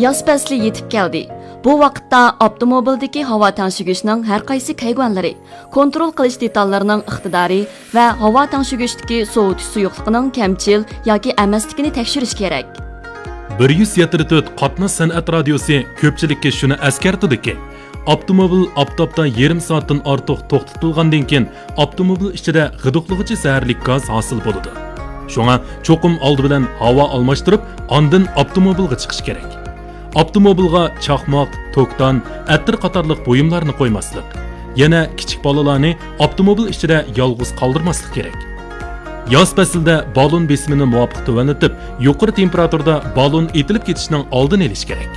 Yoz fasli yetib keldi. Bu vaqtda avtomobildagi havo tangshigishning har qaysi kaygonlari, kontrol qilish detallarining iqtidori va havo tangshigishdagi sovutish suyuqligining kamchil yoki emasligini tekshirish kerak. 174 qatnash san'at radiosi ko'pchilikka shuni eskartadiki, avtomobil oftobda yarim soatdan ortiq to'xtatilgandan keyin avtomobil ichida g'iduqlig'ichi zaharli gaz hosil bo'ladi. Shunga cho'qim oldi bilan havo almashtirib, ondan avtomobilga chiqish kerak. Avtomobilga chaqmoq, tokdan, attir qatorliq buyumlarni qo'ymaslik. Yana kichik bolalarni avtomobil ichida yolg'iz qoldirmaslik kerak. Yoz faslida balon besimini muvofiq tuvanitib, yuqori temperaturada balon etilib ketishining oldini olish kerak.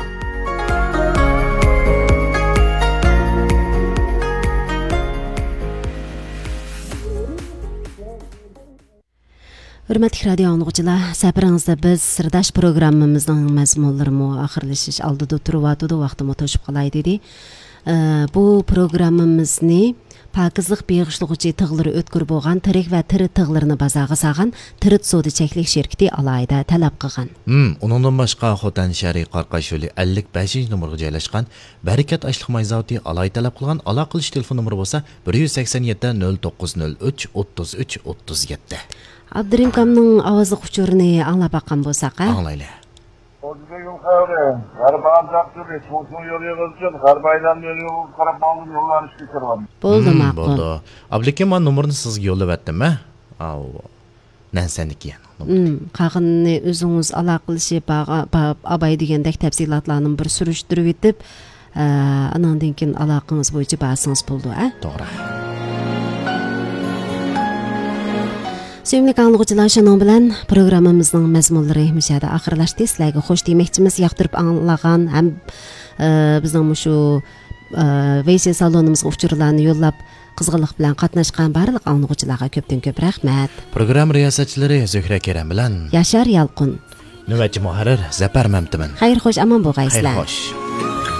Hürmetli radio anlıqçılar, səbirinizdə biz sirdaş proqramımızın məzmunlarını axırlaşış aldıda turvatıda vaxtımı toşub qalay dedi. Bu proqramımızı Pakizlik beğişliğucu tığları ötkür bolğan tirik və tiri tığlarını bazağı sağan Tirit Sodi Çəklik şirketi alayda tələb qılğan. Onundan başqa Xotan şəhəri Qarqaş yolu 55 nömrəyə joylashqan Barakat Aşlıq Mayzavati alay tələb qılğan aloqalish telefon nömrə bolsa 187 0903 33 37. Abdurimkamның avazlıq uçurunu anlap baqqan bolsaq, Anlayla. O'ziga yo'l qayeri, G'arban taqdiri, So'sun yo'l yig'ilsin, G'arbaydan yo'l qarab olib yo'llar ishga kiradi. Bo'ldi, ma'qul. Bo'ldi. Ablekim men nomerini sizga yo'llab atdim-a? Nansanniki yana. Qag'inni o'zingiz aloqalashib, abay degandek tafsilotlarni bir surishtirib etib, anandan keyin aloqangiz bo'yicha bahsingiz bo'ldi, To'g'ri. Sevimli anlıqçılar, şunun bilan programmamızın məzmunları müşahada axırlaşdı. Sizlərə xoş deməkçimiz yaxdırıb anlağan, həm bizning şu VC salonumuzga uçurlarını yollab qizg'inlik bilan qatnashgan barliq anlıqçılarga ko'pdan ko'p rahmat. Program riyosatchilari Zuhra Karam bilan Yashar Yalqun, navbatchi muharrir Zafar Mamtiman. Xayr xo'sh, amon bo'lgaysizlar. Xayr xo'sh.